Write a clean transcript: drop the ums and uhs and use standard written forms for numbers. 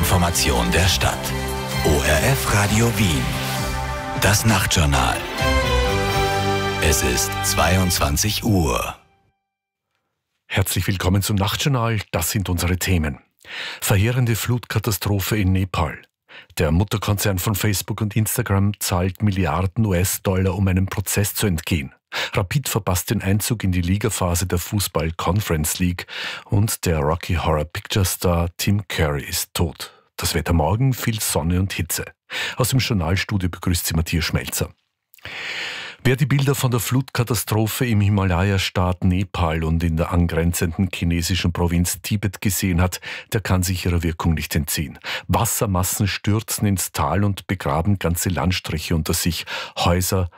Information der Stadt. ORF Radio Wien. Das Nachtjournal. Es ist 22 Uhr. Herzlich willkommen zum Nachtjournal. Das sind unsere Themen. Verheerende Flutkatastrophe in Nepal. Der Mutterkonzern von Facebook und Instagram zahlt Milliarden US-Dollar, um einem Prozess zu entgehen. Rapid verpasst den Einzug in die Ligaphase der Fußball-Conference League und der Rocky Horror Picture Star Tim Curry ist tot. Das Wetter morgen, viel Sonne und Hitze. Aus dem Journalstudio begrüßt Sie Matthias Schmelzer. Wer die Bilder von der Flutkatastrophe im Himalaya-Staat Nepal und in der angrenzenden chinesischen Provinz Tibet gesehen hat, der kann sich ihrer Wirkung nicht entziehen. Wassermassen stürzen ins Tal und begraben ganze Landstriche unter sich. Häuser,